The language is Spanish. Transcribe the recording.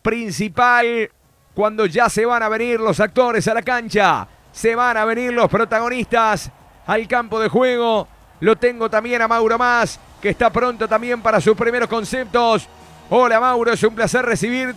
principal cuando ya se van a venir los actores a la cancha. Se van a venir los protagonistas al campo de juego. Lo tengo también a Mauro Mas, que está pronto también para sus primeros conceptos. Hola Mauro, es un placer recibirte.